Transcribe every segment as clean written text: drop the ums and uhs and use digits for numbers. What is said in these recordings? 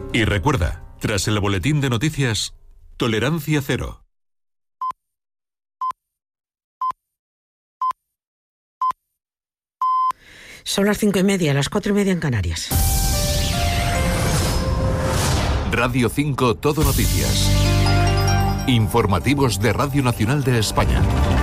Y recuerda, tras el boletín de noticias, tolerancia cero. Son las 5:30, las 4:30 en Canarias. Radio 5 Todo Noticias. Informativos de Radio Nacional de España.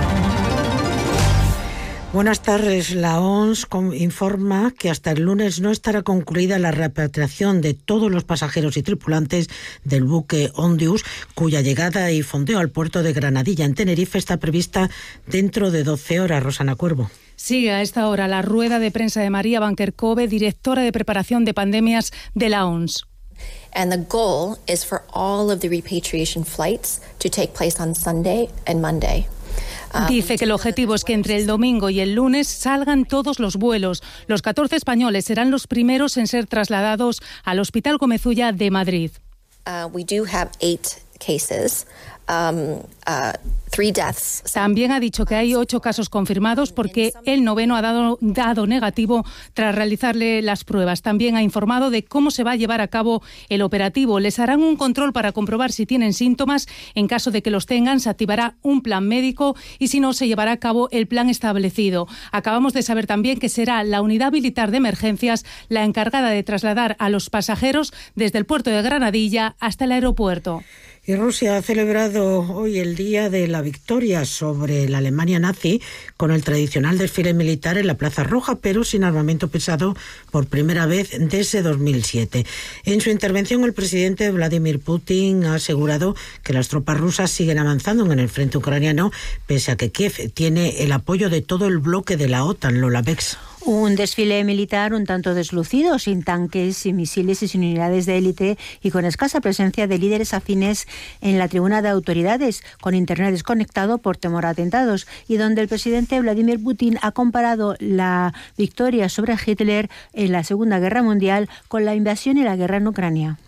Buenas tardes. La OMS informa que hasta el lunes no estará concluida la repatriación de todos los pasajeros y tripulantes del buque Ondius, cuya llegada y fondeo al puerto de Granadilla, en Tenerife, está prevista dentro de 12 horas. Rosana Cuervo. Sigue a esta hora la rueda de prensa de María Banquer-Cove, directora de preparación de pandemias de la OMS. And the goal is for all of the repatriation flights to take place on Sunday and Monday. Dice que el objetivo es que entre el domingo y el lunes salgan todos los vuelos. Los 14 españoles serán los primeros en ser trasladados al Hospital Gomezulla de Madrid. We do have 8 cases. 3 deaths. También ha dicho que hay 8 casos confirmados porque el noveno ha dado negativo tras realizarle las pruebas. También ha informado de cómo se va a llevar a cabo el operativo. Les harán un control para comprobar si tienen síntomas. En caso de que los tengan, se activará un plan médico y si no, se llevará a cabo el plan establecido. Acabamos de saber también que será la unidad militar de emergencias la encargada de trasladar a los pasajeros desde el puerto de Granadilla hasta el aeropuerto. Y Rusia ha celebrado hoy el día de la victoria sobre la Alemania nazi con el tradicional desfile militar en la Plaza Roja, pero sin armamento pesado por primera vez desde 2007. En su intervención, el presidente Vladimir Putin ha asegurado que las tropas rusas siguen avanzando en el frente ucraniano, pese a que Kiev tiene el apoyo de todo el bloque de la OTAN. Lola Bex. Un desfile militar un tanto deslucido, sin tanques, sin misiles y sin unidades de élite, y con escasa presencia de líderes afines en la tribuna de autoridades, con internet desconectado por temor a atentados, y donde el presidente Vladimir Putin ha comparado la victoria sobre Hitler en la Segunda Guerra Mundial con la invasión y la guerra en Ucrania.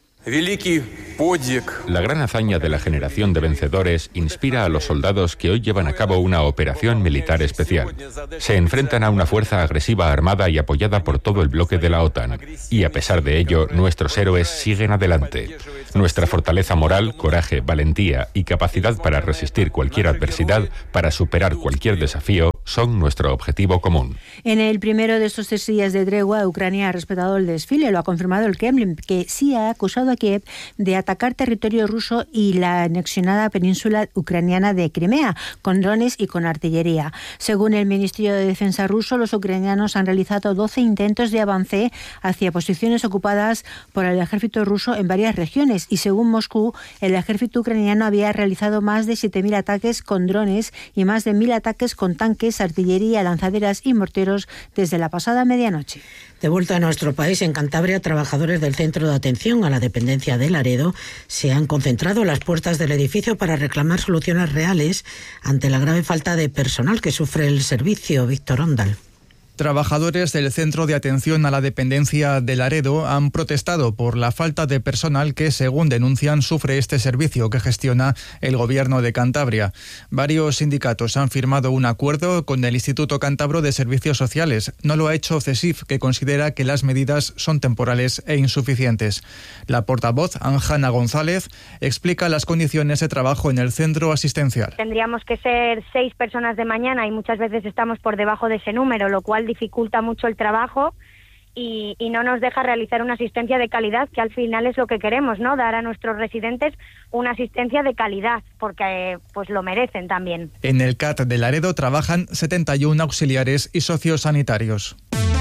La gran hazaña de la generación de vencedores inspira a los soldados que hoy llevan a cabo una operación militar especial. Se enfrentan a una fuerza agresiva armada y apoyada por todo el bloque de la OTAN. Y a pesar de ello, nuestros héroes siguen adelante. Nuestra fortaleza moral, coraje, valentía y capacidad para resistir cualquier adversidad, para superar cualquier desafío, son nuestro objetivo común. En el primero de estos 3 días de tregua, Ucrania ha respetado el desfile, lo ha confirmado el Kremlin, que sí ha acusado a Kiev de atacar territorio ruso y la anexionada península ucraniana de Crimea, con drones y con artillería. Según el Ministerio de Defensa ruso, los ucranianos han realizado 12 intentos de avance hacia posiciones ocupadas por el ejército ruso en varias regiones, y según Moscú, el ejército ucraniano había realizado más de 7.000 ataques con drones y más de 1.000 ataques con tanques, artillería, lanzaderas y morteros desde la pasada medianoche. De vuelta a nuestro país, en Cantabria, trabajadores del Centro de Atención a la Dependencia de Laredo se han concentrado a las puertas del edificio para reclamar soluciones reales ante la grave falta de personal que sufre el servicio. Víctor Ondal. Trabajadores del Centro de Atención a la Dependencia de Laredo han protestado por la falta de personal que, según denuncian, sufre este servicio que gestiona el Gobierno de Cantabria. Varios sindicatos han firmado un acuerdo con el Instituto Cántabro de Servicios Sociales. No lo ha hecho CESIF, que considera que las medidas son temporales e insuficientes. La portavoz, Anjana González, explica las condiciones de trabajo en el centro asistencial. Tendríamos que ser 6 personas de mañana y muchas veces estamos por debajo de ese número, lo cual dificulta mucho el trabajo y no nos deja realizar una asistencia de calidad, que al final es lo que queremos, ¿no? Dar a nuestros residentes una asistencia de calidad, porque pues lo merecen también. En el CAT de Laredo trabajan 71 auxiliares y sociosanitarios.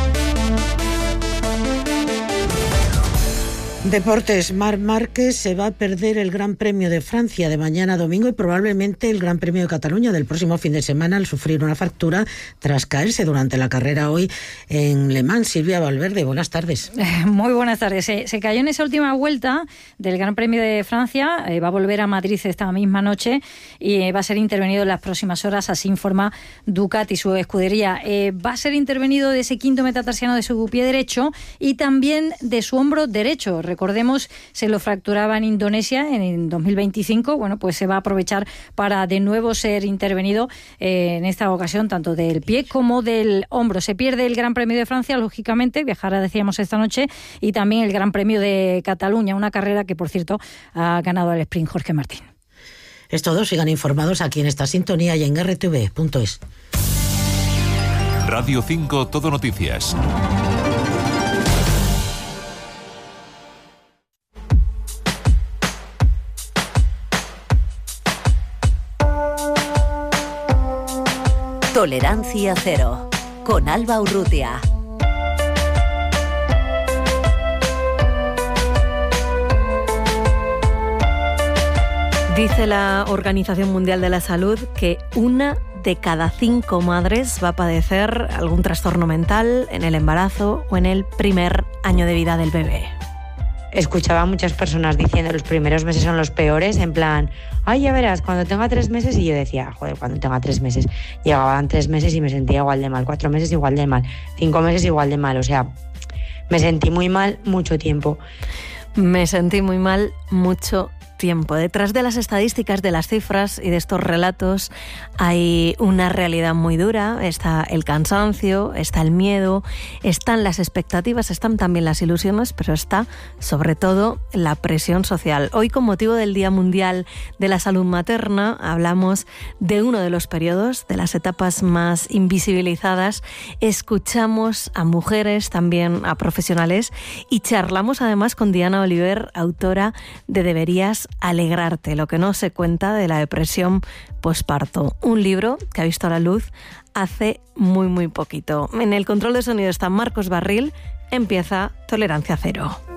Deportes. Marc Márquez se va a perder el Gran Premio de Francia de mañana domingo y probablemente el Gran Premio de Cataluña del próximo fin de semana, al sufrir una fractura tras caerse durante la carrera hoy en Le Mans. Silvia Valverde, buenas tardes. Muy buenas tardes. Se cayó en esa última vuelta del Gran Premio de Francia, va a volver a Madrid esta misma noche y va a ser intervenido en las próximas horas, así informa Ducati, su escudería. Va a ser intervenido de ese quinto metatarsiano de su pie derecho y también de su hombro derecho. recordemos, se lo fracturaba en Indonesia en 2025. Bueno, pues se va a aprovechar para de nuevo ser intervenido en esta ocasión tanto del pie como del hombro. Se pierde el Gran Premio de Francia, lógicamente, viajará, decíamos, esta noche, y también el Gran Premio de Cataluña, una carrera que, por cierto, ha ganado el sprint Jorge Martín. Es todo, sigan informados aquí en esta sintonía y en rtv.es. Radio 5 Todo Noticias. Tolerancia cero, con Alba Urrutia. Dice la Organización Mundial de la Salud que 1 de cada 5 madres va a padecer algún trastorno mental en el embarazo o en el primer año de vida del bebé. Escuchaba a muchas personas diciendo los primeros meses son los peores, en plan, ay, ya verás, cuando tenga 3 meses, y yo decía, joder, cuando tenga 3 meses. Llegaban 3 meses y me sentía igual de mal, 4 meses igual de mal, 5 meses igual de mal, o sea, me sentí muy mal mucho tiempo. Me sentí muy mal mucho tiempo. Detrás de las estadísticas, de las cifras y de estos relatos hay una realidad muy dura. Está el cansancio, está el miedo, están las expectativas, están también las ilusiones, pero está sobre todo la presión social. Hoy, con motivo del Día Mundial de la Salud Materna, hablamos de uno de los periodos, de las etapas más invisibilizadas. Escuchamos a mujeres, también a profesionales, y charlamos además con Diana Oliver, autora de Deberías alegrarte, lo que no se cuenta de la depresión posparto. Un libro que ha visto la luz hace muy, muy poquito. En el control de sonido está Marcos Barril. Empieza Tolerancia Cero.